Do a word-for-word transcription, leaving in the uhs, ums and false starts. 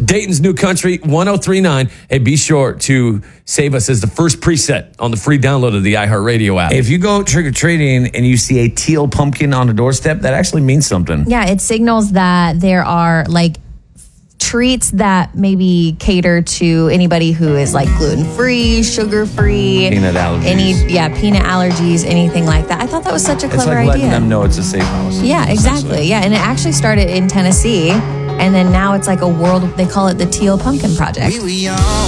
Dayton's New Country one oh three point nine. Hey, be sure to save us as the first preset on the free download of the iHeartRadio app. If you go trick-or-treating and you see a teal pumpkin on the doorstep, that actually means something. Yeah, it signals that there are like treats that maybe cater to anybody who is like gluten-free, sugar-free. Peanut allergies. Any, yeah, peanut allergies, anything like that. I thought that was such a It's clever like letting idea. them know it's a safe house. Yeah, exactly. Yeah, and it actually started in Tennessee, and then now it's like a world, they call it the Teal Pumpkin Project. We were young.